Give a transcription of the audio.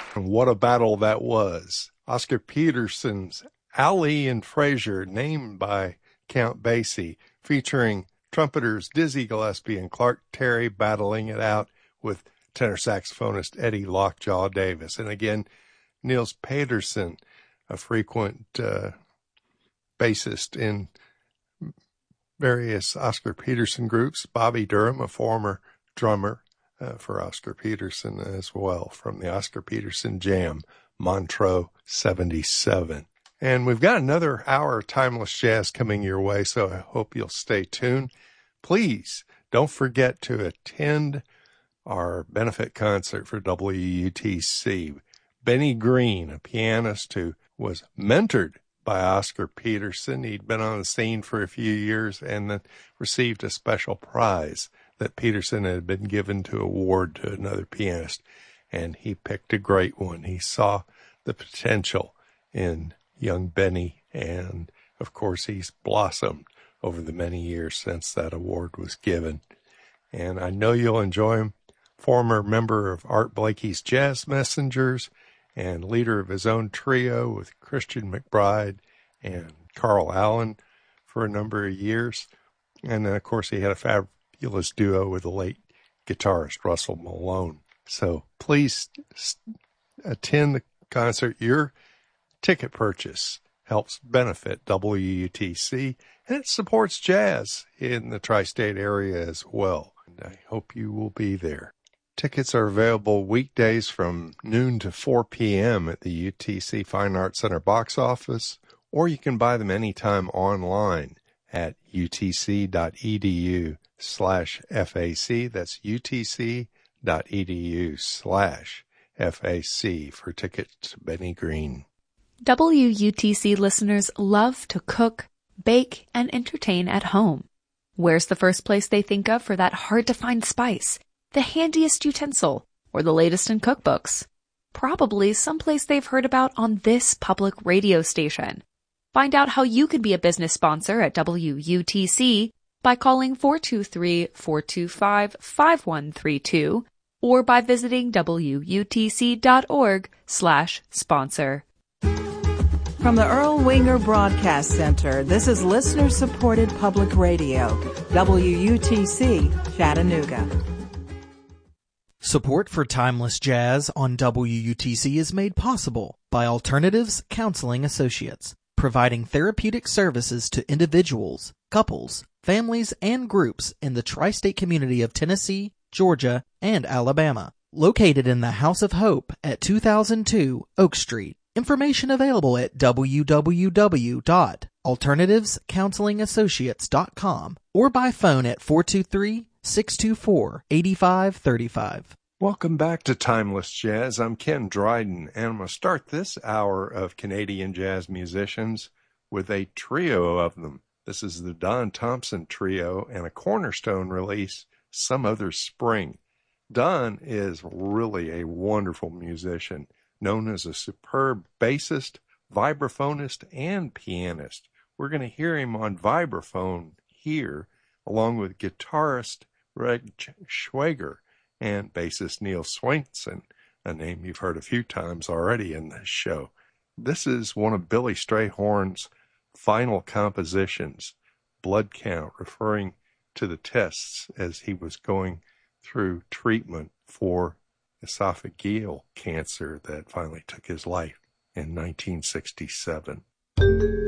And what a battle that was. Oscar Peterson's Ali and Frazier, named by Count Basie, featuring trumpeters Dizzy Gillespie and Clark Terry battling it out with tenor saxophonist Eddie Lockjaw Davis. And again, Niels Pedersen, a frequent bassist in various Oscar Peterson groups. Bobby Durham, a former drummer for Oscar Peterson as well, from the Oscar Peterson Jam, Montreux 77. And we've got another hour of Timeless Jazz coming your way, so I hope you'll stay tuned. Please don't forget to attend our benefit concert for WUTC. Benny Green, a pianist who was mentored by Oscar Peterson. He'd been on the scene for a few years and then received a special prize that Peterson had been given to award to another pianist. And he picked a great one. He saw the potential in young Benny, and of course he's blossomed over the many years since that award was given. And I know you'll enjoy him. Former member of Art Blakey's Jazz Messengers and leader of his own trio with Christian McBride and Carl Allen for a number of years. And then, of course, he had a fabulous duo with the late guitarist Russell Malone. So please attend the concert. Your ticket purchase helps benefit WUTC, and it supports jazz in the tri-state area as well. And I hope you will be there. Tickets are available weekdays from noon to 4 p.m. at the UTC Fine Arts Center box office, or you can buy them anytime online at utc.edu/FAC. That's utc.edu/FAC for tickets to Benny Green. WUTC listeners love to cook, bake, and entertain at home. Where's the first place they think of for that hard-to-find spice, the handiest utensil, or the latest in cookbooks? Probably someplace they've heard about on this public radio station. Find out how you could be a business sponsor at WUTC by calling 423-425-5132 or by visiting WUTC.org/sponsor. From the Earl Winger Broadcast Center, this is listener-supported public radio, WUTC, Chattanooga. Support for Timeless Jazz on WUTC is made possible by Alternatives Counseling Associates, providing therapeutic services to individuals, couples, families, and groups in the tri-state community of Tennessee, Georgia, and Alabama. Located in the House of Hope at 2002 Oak Street. Information available at www.alternativecounselingassociates.com or by phone at 423-624-8535. Welcome back to Timeless Jazz. I'm Ken Dryden, and I'm going to start this hour of Canadian jazz musicians with a trio of them. This is the Don Thompson Trio and a cornerstone release, Some Other Spring. Don is really a wonderful musician, known as a superb bassist, vibraphonist, and pianist. We're going to hear him on vibraphone here, along with guitarist Reg Schwager and bassist Neil Swainson, a name you've heard a few times already in this show. This is one of Billy Strayhorn's final compositions, Blood Count, referring to the tests as he was going through treatment for esophageal cancer that finally took his life in 1967.